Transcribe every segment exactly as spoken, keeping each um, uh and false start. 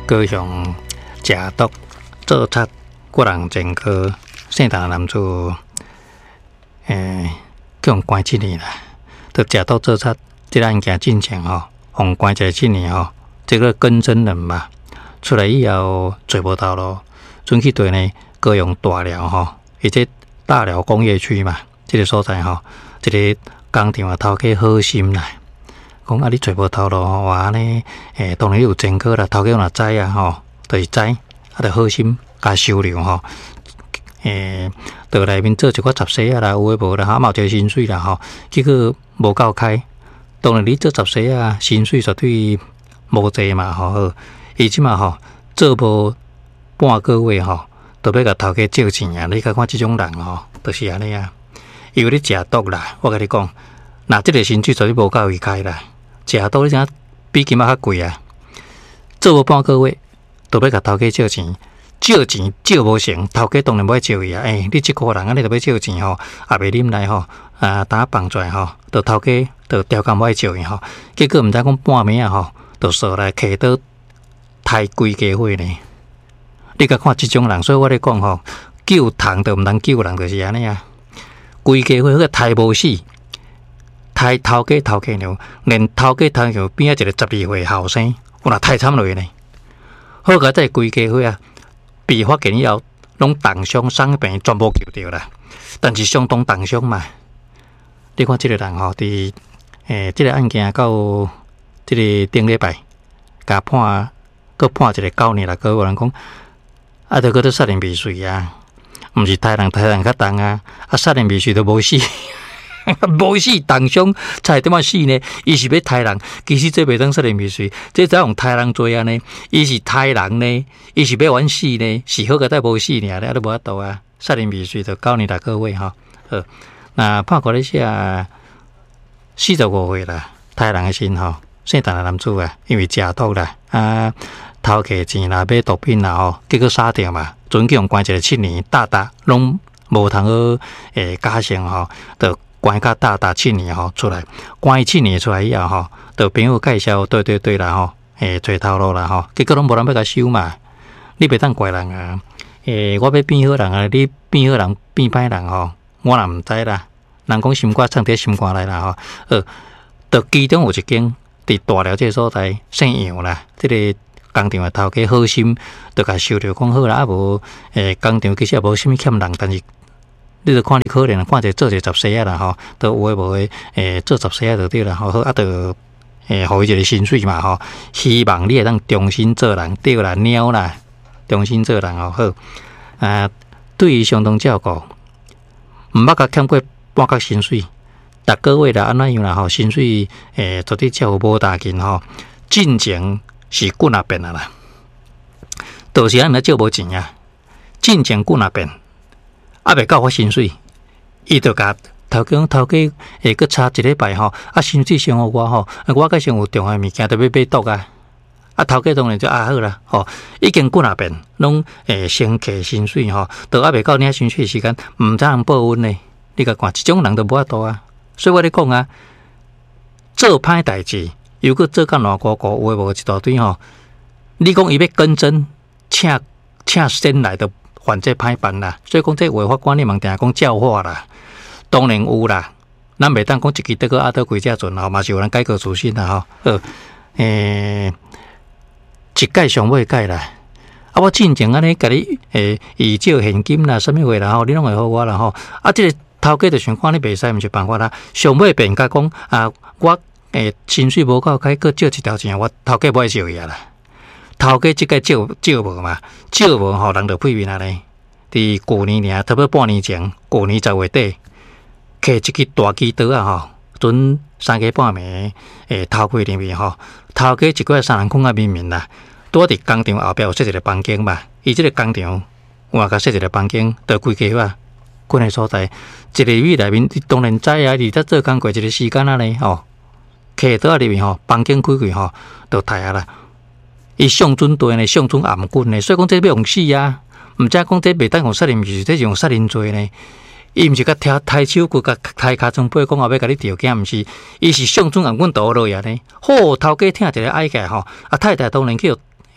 高雄食毒做贼，国人前科，姓陈的男子，诶，叫人关七年啦。都食毒做贼，这个案件进前吼，互关一个七年吼，这个跟真人嘛，出来以后找无头路，转去对呢高雄大寮吼，伊这大寮工业区嘛，这个所在吼，这个工厂啊头家好心啦。讲啊，你找无头路吼，话呢，诶，当然有前科啦，头家若知啊吼，就是知，啊，就好心加收留吼，诶，到内面做一寡杂事啊啦，有诶无啦，哈，嘛有一个薪水啦吼，结果无够开，当然你做杂事啊，薪水绝对无济嘛吼，伊即嘛吼做无半个月吼，都要甲头家借钱啊！你看看即种人吼，就是安尼啊，因为你食毒啦，我甲你讲，那即个薪水绝对无够伊开啦。食毒你知影比金仔较贵啊！做无半个月，都要甲头家借钱，借钱借无成，头家当然要借伊啊！诶、欸，你即个人啊，你著要借钱吼，也袂啉来吼，啊，打放出来吼，著头家著调工要借伊吼，结果毋知讲半暝啊吼，著说来摕倒刣规家伙呢！你甲看即种人，所以我咧讲吼，救虫著毋通救人，就是安尼啊！规家伙迄个刣无死。太头家头家了，连头家头家边仔一个十二岁后生，有若太惨落去呢。好个在规家伙啊，被发现以后，拢重伤伤病全部救掉啦。但是相当重伤嘛。你看这个人吼，伫诶，这个案件到这个顶礼拜，甲判，搁判一个九年啦。个有人讲，啊，着搁做杀人未遂啊，毋是杀人，杀人较重啊，啊，杀人未遂都无死。无死重伤，才点仔死呢？伊是要杀人，其实这袂当杀人未遂，这怎用杀人罪啊呢？伊是杀人呢，伊是要冤死呢？是好个在无死呢，你都无法度啊！杀人未遂就九年六个月吼。好，那判过来写四十五岁啦，杀人的身吼，姓陈的男子啊，因为食毒啦，啊，偷摕钱啦，买毒品啦吼，结果杀掉嘛，准叫用关一个七年，大大拢无通好诶加刑吼，就。关甲大大七年吼出来，关伊七年出来以后吼，就朋友介绍，对对对啦吼，诶，找头路啦吼，结果拢无人要甲收嘛，你袂当怪人啊，诶，我要变好人啊，你变好人变歹人吼，我也毋知啦。人讲心肝藏伫心肝内啦吼，呃，就其中有一间伫大寮这个所在姓杨啦，这个工厂的头家好心，就甲收留讲好啦，啊无诶工厂其实也无啥物欠人，但是。你著看你可能看一个做一个杂事啊啦吼，都有诶无诶，诶做杂事啊就对啦吼，好啊，就诶，互伊一个薪水嘛吼，希望你会当重新做人，对啦，猫啦，重新做人吼好，啊，对伊相当照顾，毋捌甲欠过半角薪水，逐个月啦安怎样啦吼，薪水诶，绝对照顾无大紧吼，进前是滚啊变啊啦，到时啊毋知借无钱啊，进前滚啊变。啊，未到发薪水，伊就甲头家头家会搁差一礼拜吼，啊薪水先互我吼，我个先有重要物件，特别买毒啊，啊头家当然就啊好啦，吼，已经几若遍，拢诶先摕薪水吼，到啊未到领薪水时间，毋知人报恩呢，你甲看，即种人都无法度啊，所以我咧讲啊，做歹代志，又搁做甲烂糊糊，有诶无一大堆吼，你讲伊要跟真，请请先来的。犯这歹办啦，所以讲这违法观念嘛，定讲教化啦，当然有啦。咱袂当讲一支得个阿倒几只船吼，嘛是有人改过自新啦吼。呃，诶，一改上尾改啦。啊，我进前安尼甲你诶，以借现金啦，什么话啦吼，你拢会好我啦吼。啊，这个头家就想看你袂使，毋是办法啦。上尾变甲讲啊，我诶薪水无够开，搁借一条钱，我头家不爱借伊啊啦。头家即个借借无嘛，借无吼，人就屁面啊咧。伫旧年尔，差不多半年前，旧年十月底，摕一支大机刀啊吼，准三更半暝诶偷开里面吼，头家一个月三人空啊面面啦，拄伫工厂后壁有设一个房间嘛，伊即个工厂我甲设一个房间，就规家啊，困诶所在，一个月内面当然知啊，而则做工过一个时间啊咧吼，摕倒啊里面吼，房间开开吼，就刣啊啦。伊上准对呢，上准颔棍呢，所以讲这要用死啊！毋知讲这袂当用杀人罪，这是用杀人罪呢。伊毋是甲踢抬手骨，甲抬骹从背，讲后要甲你调件，毋是，伊是上准颔棍倒落去啊呢。好，头家听一个哀个吼，啊太太当然去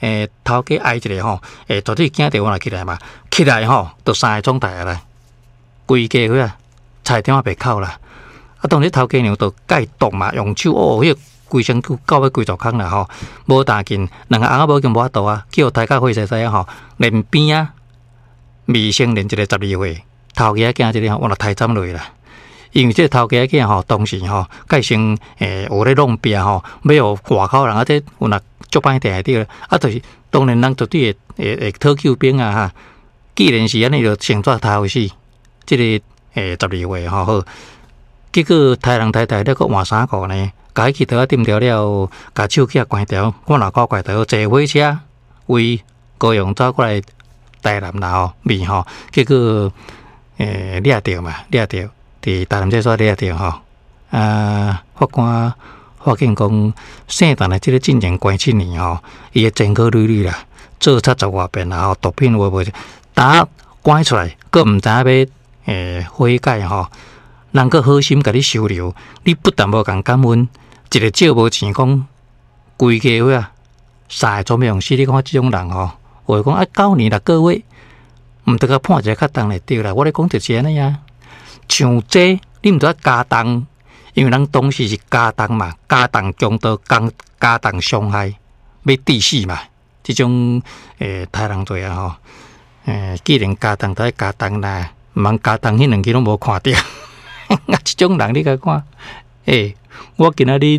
诶头家挨一个吼，诶绝对惊着我来起来嘛，起来吼，就三个总台下来，规家伙啊，菜点啊白哭啦。啊，当日头家娘就解毒嘛，用手哦，迄规身躯搞要规座空啦吼，无打紧，两个翁仔某已经无法度啊，叫大家会使使啊吼，连边啊，未成年一个十二岁，头家囝一个我若抬斩落去啦。因为这头家囝吼，当时吼，改成诶学咧弄壁吼，要互外口人啊，这有若足歹定下底啊，就是当然人绝对会会会讨救兵啊哈。既然是安尼，就先抓头死，即、这个诶十二岁吼好，结果太人太太了，搁换衫裤呢，甲伊去倒啊点掉了，甲手机啊关掉，我若搞怪倒坐火车为高雄走过来台南啦吼面吼，结果诶掠着嘛，掠着。伫台南这所掠着吼，啊，法官法警讲，姓陈的即个进前关七年吼，伊诶前科累累啦，做七十外遍啦吼，毒品有无？打关出来，佫毋知影要诶悔改吼，人佫好心甲你收留，你不但无共感恩，一个借无钱讲，规家伙啊，三个做咩用死？你看即种人吼，话讲啊九年六个月，毋得甲判一个较重来对啦，我咧讲就是安尼啊。像这你毋得加重，因为咱当时是加重嘛，加重强盗，加加重伤害，要致死嘛。即种诶，杀人罪啊吼，诶，既然加重，就爱加重啦，毋通加重，迄两支拢无看着。啊，即种人你甲看，诶，我今仔日